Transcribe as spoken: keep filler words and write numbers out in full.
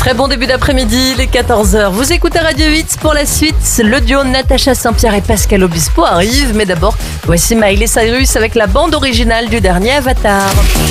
Très bon début d'après-midi, les quatorze heures. Vous écoutez Radio huit pour la suite. Le duo Natacha Saint-Pierre et Pascal Obispo arrive. Mais d'abord, voici Miley Cyrus avec la bande originale du dernier Avatar.